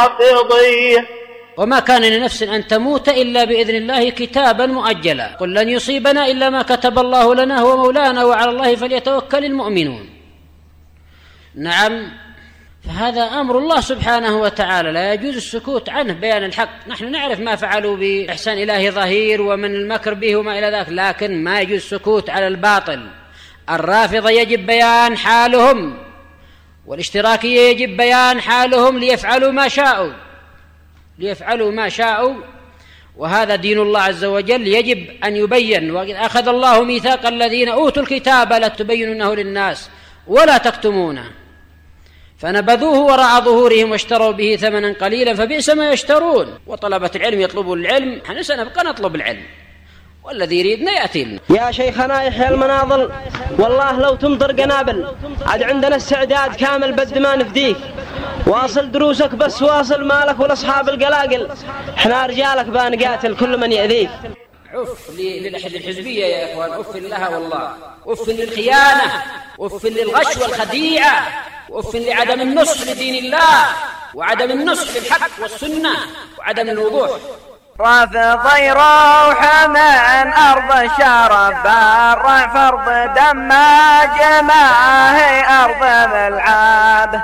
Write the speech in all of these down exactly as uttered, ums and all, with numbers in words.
وما كان لنفس أن تموت إلا بإذن الله كتابا مؤجلا، قل لن يصيبنا إلا ما كتب الله لنا هو مولانا وعلى الله فليتوكل المؤمنون. نعم، فهذا أمر الله سبحانه وتعالى لا يجوز السكوت عنه، بيان الحق. نحن نعرف ما فعلوا بإحسان إلهي ظهير ومن المكر به وما إلى ذلك، لكن ما يجوز السكوت على الباطل. الرافضة يجب بيان حالهم، والاشتراكية يجب بيان حالهم ليفعلوا ما شاءوا ليفعلوا ما شاءوا وهذا دين الله عز وجل يجب أن يبين. وقد أخذ الله ميثاق الذين أوتوا الكتاب لا تبينونه للناس ولا تكتمونه فنبذوه وراء ظهورهم واشتروا به ثمنا قليلا فبئس ما يشترون. وطلبة العلم يطلبوا العلم، نحن سنبقى نطلب العلم، والذي يريدنا يأتي لنا. يا شيخنا يحيى المناضل، والله لو تمطر قنابل عاد عندنا استعداد كامل بد ما نفديك. واصل دروسك بس واصل مالك ولاصحاب القلاقل، احنا رجالك بنقاتل كل من يأذيك. عف للحزبية يا إخوان، عف لها والله، عف للخيانة، عف للغش والخديعة، عف لعدم النصح لدين الله وعدم النصح للحق والسنة وعدم الوضوح. رافض يروح من أرض الشرف برع فرض دماج ما هي أرض ملعب،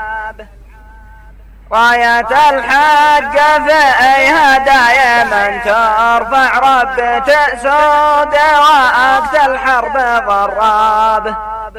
راية الحق فيها دايما ترفع رب تأسود وقت الحرب ضراب.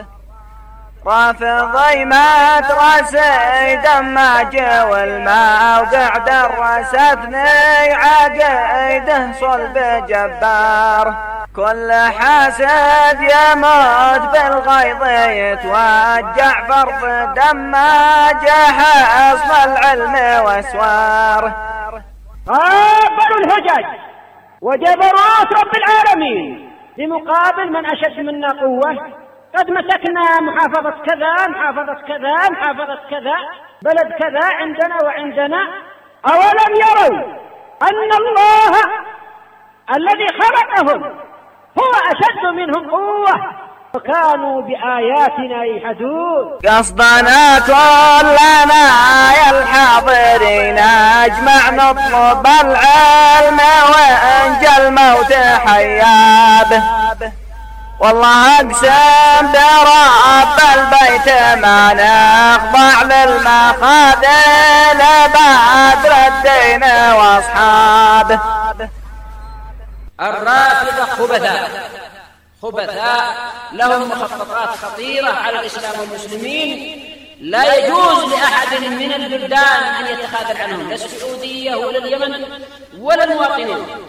رافضي ما ترسي دماج والموقع درستني عقيده صلب جبار، كل حاسد يموت بالغيظ يتوجع فرض دماج حصن العلم واسوار. قابلوا الهجج وجبروت رب العالمين بمقابل من أشد منا قوة. قد مسكنا محافظة كذا محافظة كذا محافظة كذا بلد كذا عندنا وعندنا. أولم يروا أن الله الذي خلقهم هو أشد منهم قوة وكانوا بآياتنا يجحدون. قصدنا كلنا يا الحاضرين أجمع نطلب العلم وإنجى الموت حياب، والله أقسم برب البيت ما نخضع للمخاذل بدر الدين وأصحابه. الرافضة خبثاء خبثاء لهم مخططات خطيرة على الإسلام والمسلمين، لا يجوز لأحد من البلدان أن يتخاذل عنهم، لا السعودية ولا اليمن ولا المواطنون.